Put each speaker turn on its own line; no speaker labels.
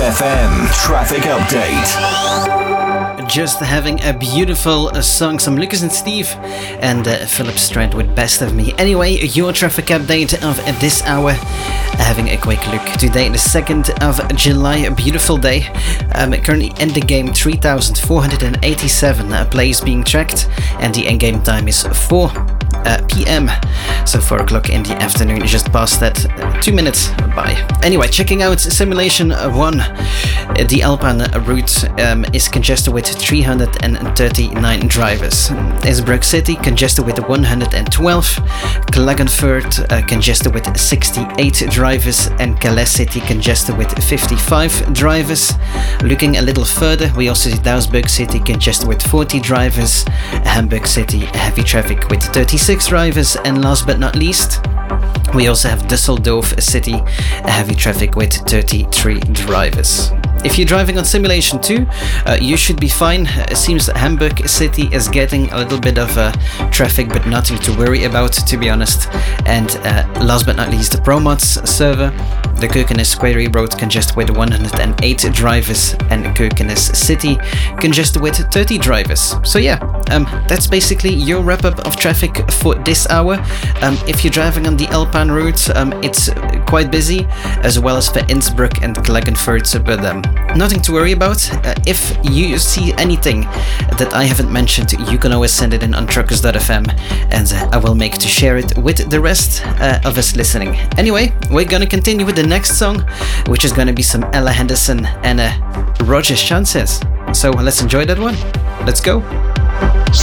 FM traffic update.
Just having a beautiful song, some Lucas and Steve and Philip Strand with Best of Me. Anyway, your traffic update of this hour. Having a quick look today, the 2nd of July, a beautiful day. Currently end the game 3,487 plays being tracked, and the end game time is 4 p.m. So 4 o'clock in the afternoon, just past that, 2 minutes by. Anyway, checking out Simulation 1. The Alpine route is congested with 339 drivers. Innsbruck City congested with 112. Klagenfurt congested with 68 drivers, and Calais City congested with 55 drivers. Looking a little further, we also see Duisburg City congested with 40 drivers, Hamburg City heavy traffic with 36 drivers, and last but not least, we also have Düsseldorf City heavy traffic with 33 drivers. If you're driving on Simulation 2, you should be fine. It seems that Hamburg City is getting a little bit of traffic, but nothing to worry about, to be honest. And last but not least, the ProMods server. The Kirkenes Quarry Road congested with 108 drivers, and Kirkenes City congested with 30 drivers. So yeah, that's basically your wrap-up of traffic for this hour. If you're driving on the Alpine route, it's quite busy, as well as for Innsbruck and Klagenfurt, but nothing to worry about. If you see anything that I haven't mentioned, you can always send it in on truckers.fm, and I will make to share it with the rest of us listening. Anyway, we're gonna continue with the next song, which is gonna be some Ella Henderson and Roger's Chances. So let's enjoy that one. Let's go.